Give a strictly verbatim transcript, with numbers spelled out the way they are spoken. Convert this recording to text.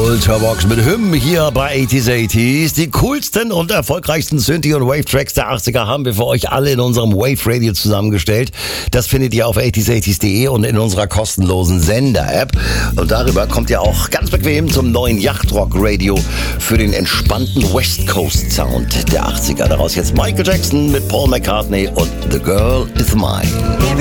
Ultravox mit Hymn hier bei achtziger achtzig. Die coolsten und erfolgreichsten Synthie- und Wave-Tracks der achtziger haben wir für euch alle in unserem Wave Radio zusammengestellt. Das findet ihr auf achtziger achtzig punkt de und in unserer kostenlosen Sender-App. Und darüber kommt ihr auch ganz bequem zum neuen Yachtrock-Radio für den entspannten West Coast-Sound der achtziger. Daraus jetzt Michael Jackson mit Paul McCartney und The Girl Is Mine.